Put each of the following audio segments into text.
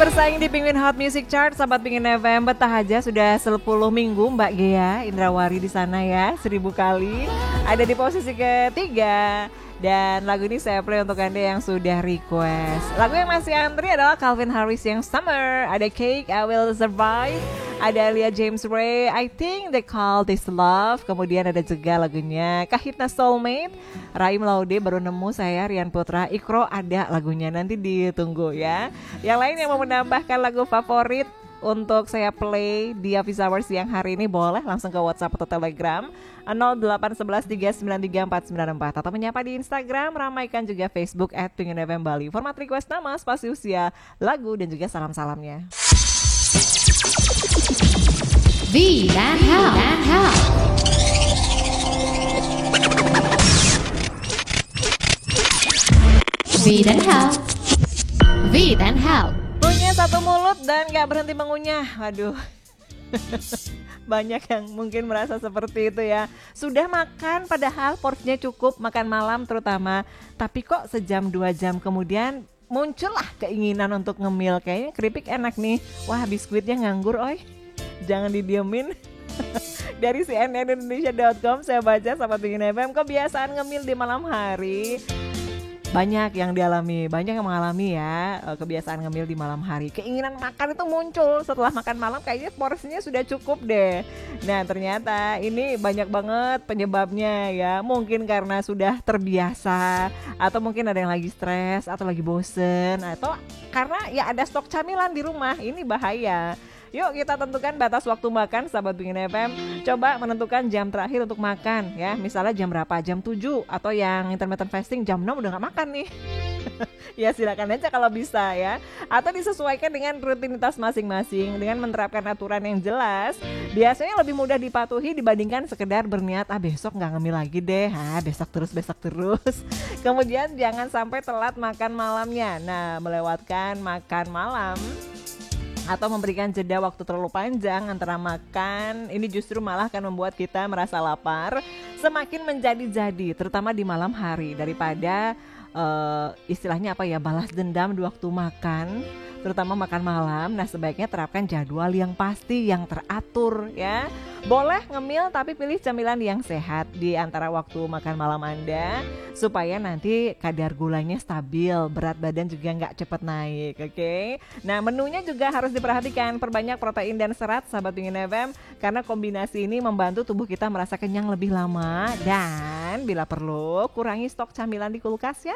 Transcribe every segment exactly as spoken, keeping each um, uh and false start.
bersaing di Penguin Hot Music Chart, sahabat Penguin F M, betah aja sudah sepuluh minggu Mbak Gea Indrawari di sana ya, seribu kali. Ada di posisi ketiga. Dan lagu ini saya play untuk Anda yang sudah request. Lagu yang masih antri adalah Calvin Harris yang Summer. Ada Cake, I Will Survive. Ada Lia James Ray, I Think They Call This Love. Kemudian ada juga lagunya Kahitna Soulmate. Raim Laude baru nemu saya, Rian Putra. Ikro ada lagunya, nanti ditunggu ya. Yang lain yang mau menambahkan lagu favorit untuk saya play di Office Hours yang hari ini, boleh langsung ke WhatsApp atau Telegram nol delapan satu satu tiga sembilan tiga empat sembilan empat atau menyapa di Instagram, ramaikan juga Facebook at Penguin F M Bali. Format request nama, spasi usia, lagu dan juga salam-salamnya. V dan Hal. V dan Hal. V dan Hal. Punya satu mulut dan gak berhenti mengunyah. Waduh. Banyak yang mungkin merasa seperti itu ya. Sudah makan padahal porsinya cukup, makan malam terutama. Tapi kok sejam dua jam kemudian muncullah keinginan untuk ngemil. Kayaknya keripik enak nih. Wah, biskuitnya nganggur oi. Jangan didiemin. Dari C N N Indonesia dot com saya baca, sahabat Penguin F M, kebiasaan ngemil di malam hari banyak yang dialami, banyak yang mengalami ya kebiasaan ngemil di malam hari. Keinginan makan itu muncul setelah makan malam, kayaknya porsinya sudah cukup deh. Nah ternyata ini banyak banget penyebabnya ya. Mungkin karena sudah terbiasa, atau mungkin ada yang lagi stres, atau lagi bosen, atau karena ya ada stok camilan di rumah. Ini bahaya. Yuk kita tentukan batas waktu makan, sahabat Penguin F M. Coba menentukan jam terakhir untuk makan ya. Misalnya jam berapa? Jam tujuh. Atau yang intermittent fasting jam enam udah gak makan nih. Ya silakan aja kalau bisa ya. Atau disesuaikan dengan rutinitas masing-masing, dengan menerapkan aturan yang jelas. Biasanya lebih mudah dipatuhi dibandingkan sekedar berniat, ah besok gak ngemil lagi deh, ah besok terus besok terus. Kemudian jangan sampai telat makan malamnya. Nah melewatkan makan malam atau memberikan jeda waktu terlalu panjang antara makan, ini justru malah akan membuat kita merasa lapar semakin menjadi-jadi, terutama di malam hari, daripada uh, istilahnya apa ya, balas dendam di waktu makan, terutama makan malam. Nah sebaiknya terapkan jadwal yang pasti, yang teratur ya. Boleh ngemil tapi pilih camilan yang sehat di antara waktu makan malam Anda, supaya nanti kadar gulanya stabil, berat badan juga nggak cepat naik. Oke, okay? Nah menunya juga harus diperhatikan, perbanyak protein dan serat, sahabat Penguin F M, karena kombinasi ini membantu tubuh kita merasa kenyang lebih lama. Dan bila perlu kurangi stok camilan di kulkas ya.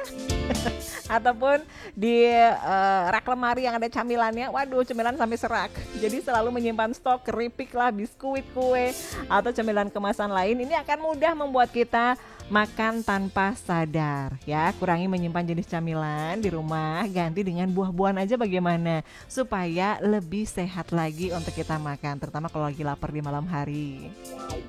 Ataupun di uh, rak lemari yang ada camilannya. Waduh, camilan sampai serak. Jadi selalu menyimpan stok keripik lah, biskuit, kue, atau camilan kemasan lain. Ini akan mudah membuat kita makan tanpa sadar ya. Kurangi menyimpan jenis camilan di rumah, ganti dengan buah-buahan aja bagaimana, supaya lebih sehat lagi untuk kita makan, terutama kalau lagi lapar di malam hari.